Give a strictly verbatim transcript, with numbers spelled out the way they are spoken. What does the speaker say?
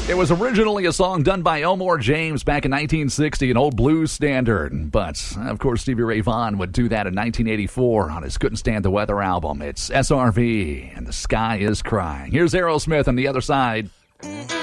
It was originally a song done by Elmore James back in nineteen sixty, an old blues standard. But, of course, Stevie Ray Vaughan would do that in nineteen eighty-four on his Couldn't Stand the Weather album. It's S R V, and the Sky is Crying. Here's Aerosmith on the other side. Mm-hmm.